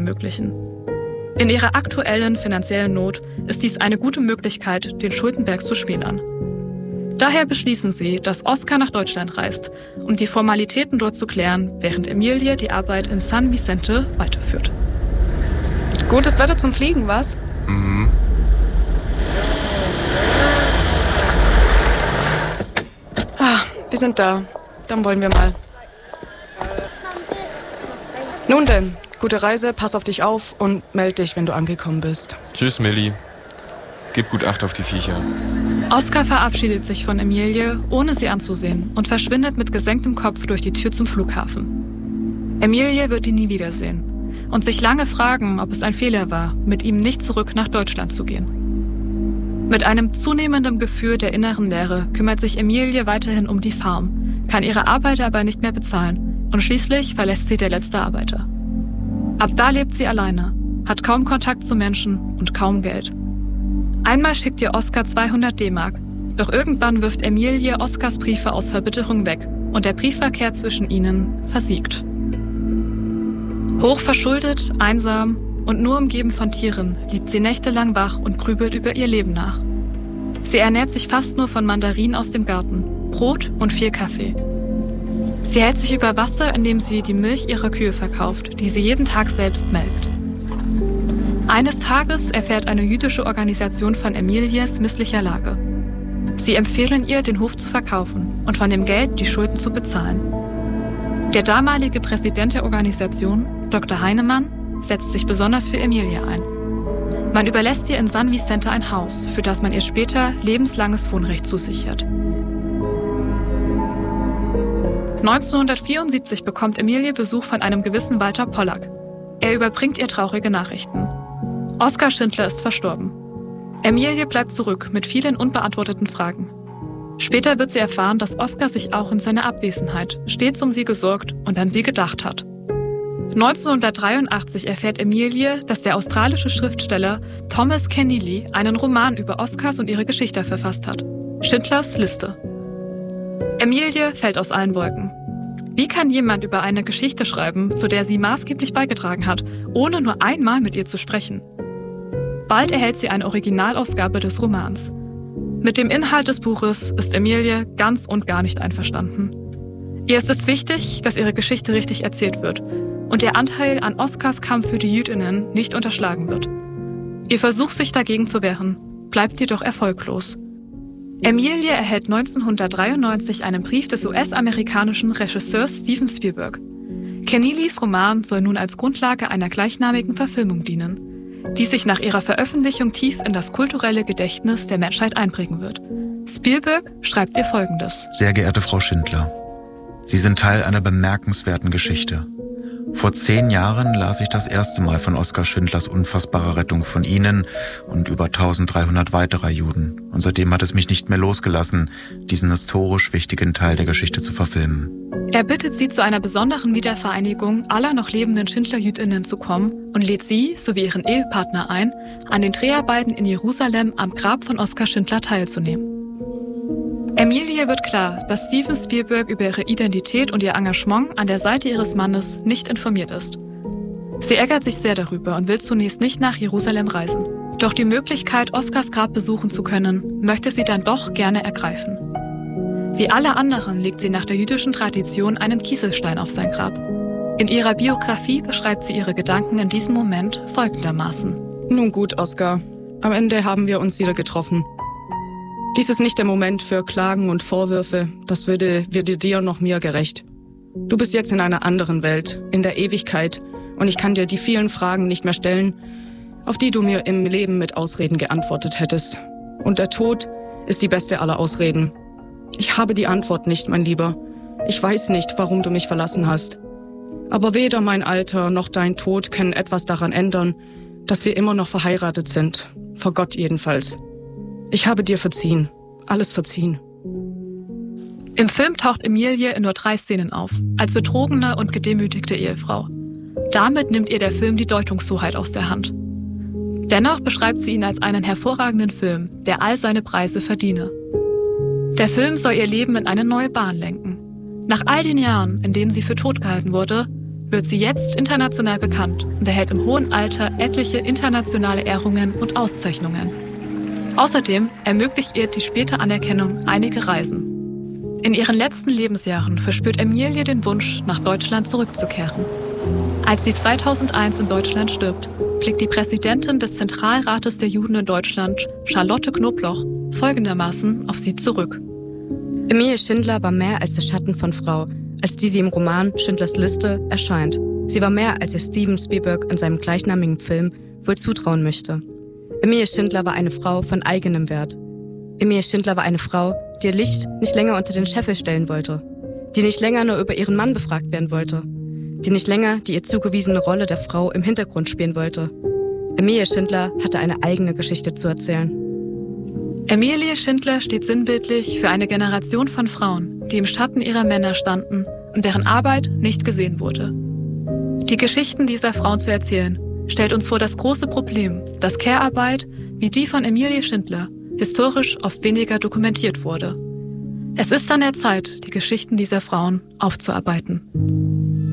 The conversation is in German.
ermöglichen. In ihrer aktuellen finanziellen Not ist dies eine gute Möglichkeit, den Schuldenberg zu schmälern. Daher beschließen sie, dass Oscar nach Deutschland reist, um die Formalitäten dort zu klären, während Emilie die Arbeit in San Vicente weiterführt. Gutes Wetter zum Fliegen, was? Mhm. Wir sind da. Dann wollen wir mal. Nun denn, gute Reise, pass auf dich auf und meld dich, wenn du angekommen bist. Tschüss, Millie. Gib gut Acht auf die Viecher. Oscar verabschiedet sich von Emilie, ohne sie anzusehen, und verschwindet mit gesenktem Kopf durch die Tür zum Flughafen. Emilie wird ihn nie wiedersehen und sich lange fragen, ob es ein Fehler war, mit ihm nicht zurück nach Deutschland zu gehen. Mit einem zunehmenden Gefühl der inneren Leere kümmert sich Emilie weiterhin um die Farm, kann ihre Arbeiter aber nicht mehr bezahlen und schließlich verlässt sie der letzte Arbeiter. Ab da lebt sie alleine, hat kaum Kontakt zu Menschen und kaum Geld. Einmal schickt ihr Oscar 200 D-Mark, doch irgendwann wirft Emilie Oscars Briefe aus Verbitterung weg und der Briefverkehr zwischen ihnen versiegt. Hochverschuldet, einsam und nur umgeben von Tieren liegt sie nächtelang wach und grübelt über ihr Leben nach. Sie ernährt sich fast nur von Mandarinen aus dem Garten, Brot und viel Kaffee. Sie hält sich über Wasser, indem sie die Milch ihrer Kühe verkauft, die sie jeden Tag selbst melkt. Eines Tages erfährt eine jüdische Organisation von Emilies misslicher Lage. Sie empfehlen ihr, den Hof zu verkaufen und von dem Geld die Schulden zu bezahlen. Der damalige Präsident der Organisation, Dr. Heinemann, setzt sich besonders für Emilie ein. Man überlässt ihr in San Vicente ein Haus, für das man ihr später lebenslanges Wohnrecht zusichert. 1974 bekommt Emilie Besuch von einem gewissen Walter Pollack. Er überbringt ihr traurige Nachrichten. Oskar Schindler ist verstorben. Emilie bleibt zurück mit vielen unbeantworteten Fragen. Später wird sie erfahren, dass Oskar sich auch in seiner Abwesenheit stets um sie gesorgt und an sie gedacht hat. 1983 erfährt Emilie, dass der australische Schriftsteller Thomas Keneally einen Roman über Oscars und ihre Geschichte verfasst hat. Schindlers Liste. Emilie fällt aus allen Wolken. Wie kann jemand über eine Geschichte schreiben, zu der sie maßgeblich beigetragen hat, ohne nur einmal mit ihr zu sprechen? Bald erhält sie eine Originalausgabe des Romans. Mit dem Inhalt des Buches ist Emilie ganz und gar nicht einverstanden. Ihr ist es wichtig, dass ihre Geschichte richtig erzählt wird und ihr Anteil an Oscars Kampf für die Jüdinnen nicht unterschlagen wird. Ihr Versuch, sich dagegen zu wehren, bleibt jedoch erfolglos. Emilie erhält 1993 einen Brief des US-amerikanischen Regisseurs Steven Spielberg. Keneallys Roman soll nun als Grundlage einer gleichnamigen Verfilmung dienen, die sich nach ihrer Veröffentlichung tief in das kulturelle Gedächtnis der Menschheit einprägen wird. Spielberg schreibt ihr Folgendes. Sehr geehrte Frau Schindler, Sie sind Teil einer bemerkenswerten Geschichte. Vor 10 Jahren las ich das erste Mal von Oskar Schindlers unfassbarer Rettung von Ihnen und über 1300 weiterer Juden. Und seitdem hat es mich nicht mehr losgelassen, diesen historisch wichtigen Teil der Geschichte zu verfilmen. Er bittet sie, zu einer besonderen Wiedervereinigung aller noch lebenden Schindler-Jüdinnen zu kommen und lädt sie sowie ihren Ehepartner ein, an den Dreharbeiten in Jerusalem am Grab von Oskar Schindler teilzunehmen. Emilie wird klar, dass Steven Spielberg über ihre Identität und ihr Engagement an der Seite ihres Mannes nicht informiert ist. Sie ärgert sich sehr darüber und will zunächst nicht nach Jerusalem reisen. Doch die Möglichkeit, Oskars Grab besuchen zu können, möchte sie dann doch gerne ergreifen. Wie alle anderen legt sie nach der jüdischen Tradition einen Kieselstein auf sein Grab. In ihrer Biografie beschreibt sie ihre Gedanken in diesem Moment folgendermaßen. Nun gut, Oskar. Am Ende haben wir uns wieder getroffen. Dies ist nicht der Moment für Klagen und Vorwürfe. Das würde dir noch mir gerecht. Du bist jetzt in einer anderen Welt, in der Ewigkeit, und ich kann dir die vielen Fragen nicht mehr stellen, auf die du mir im Leben mit Ausreden geantwortet hättest. Und der Tod ist die beste aller Ausreden. Ich habe die Antwort nicht, mein Lieber. Ich weiß nicht, warum du mich verlassen hast. Aber weder mein Alter noch dein Tod können etwas daran ändern, dass wir immer noch verheiratet sind. Vor Gott jedenfalls. Ich habe dir verziehen. Alles verziehen. Im Film taucht Emilie in nur 3 Szenen auf, als betrogene und gedemütigte Ehefrau. Damit nimmt ihr der Film die Deutungshoheit aus der Hand. Dennoch beschreibt sie ihn als einen hervorragenden Film, der all seine Preise verdiene. Der Film soll ihr Leben in eine neue Bahn lenken. Nach all den Jahren, in denen sie für tot gehalten wurde, wird sie jetzt international bekannt und erhält im hohen Alter etliche internationale Ehrungen und Auszeichnungen. Außerdem ermöglicht ihr die späte Anerkennung einige Reisen. In ihren letzten Lebensjahren verspürt Emilie den Wunsch, nach Deutschland zurückzukehren. Als sie 2001 in Deutschland stirbt, blickt die Präsidentin des Zentralrates der Juden in Deutschland, Charlotte Knobloch, folgendermaßen auf sie zurück. Emilie Schindler war mehr als der Schatten von Frau, als die sie im Roman Schindlers Liste erscheint. Sie war mehr, als ihr Steven Spielberg in seinem gleichnamigen Film wohl zutrauen möchte. Emilie Schindler war eine Frau von eigenem Wert. Emilie Schindler war eine Frau, die ihr Licht nicht länger unter den Scheffel stellen wollte, die nicht länger nur über ihren Mann befragt werden wollte, die nicht länger die ihr zugewiesene Rolle der Frau im Hintergrund spielen wollte. Emilie Schindler hatte eine eigene Geschichte zu erzählen. Emilie Schindler steht sinnbildlich für eine Generation von Frauen, die im Schatten ihrer Männer standen und deren Arbeit nicht gesehen wurde. Die Geschichten dieser Frauen zu erzählen, stellt uns vor das große Problem, dass Care-Arbeit, wie die von Emilie Schindler, historisch oft weniger dokumentiert wurde. Es ist an der Zeit, die Geschichten dieser Frauen aufzuarbeiten.